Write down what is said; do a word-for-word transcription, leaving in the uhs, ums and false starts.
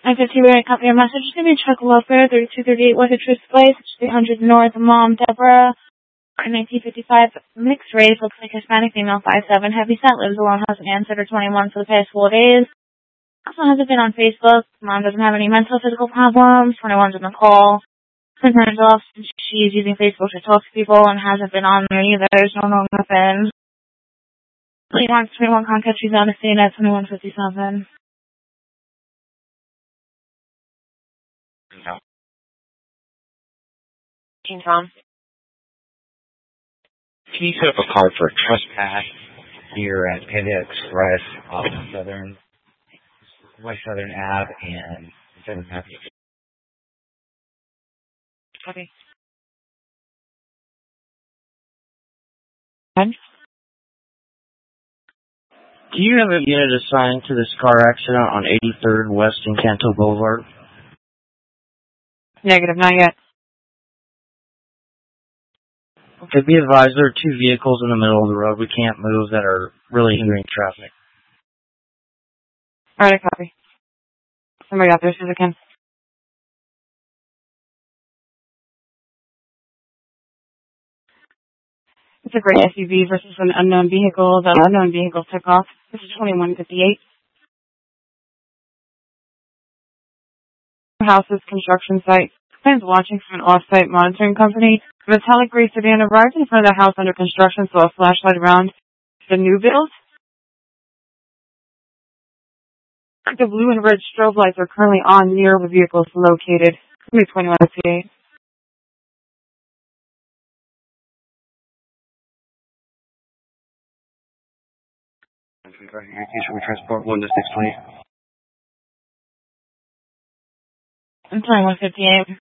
I fifty where I copy your message. It's gonna be Chuck Welfare, thirty-two thirty-eight Weathertree Place, three hundred North, Mom, Deborah. In nineteen fifty-five, mixed race, looks like Hispanic female, five seven, heavy set, lives alone, hasn't answered her twenty-one for the past four days. Also hasn't been on Facebook. Mom doesn't have any mental or physical problems. twenty-one's in the call. Sometimes off, she's using Facebook to talk to people and hasn't been on there either. There's no known nothing. twenty-one, twenty-one contact, she's on the scene at twenty-one fifty-seven. No. King Tom. Can you set up a card for a trespass here at Panda Express off Southern, West Southern Ave and Southern Ave? Copy. Do you have a unit assigned to this car accident on eighty-third West Encanto Boulevard? Negative, not yet. Okay, be advised there are two vehicles in the middle of the road we can't move that are really hindering traffic. Alright, I copy. Somebody out there says I can. It's a gray S U V versus an unknown vehicle. The unknown vehicle took off. This is twenty-one fifty-eight. House's construction site. Fans watching from an off-site monitoring company. A metallic gray sedan arrived in front of the house under construction, saw a flashlight around the new build. The blue and red strobe lights are currently on near the vehicles located. twenty-one fifty-eight. We transport one to six twenty. twenty-one fifty-eight.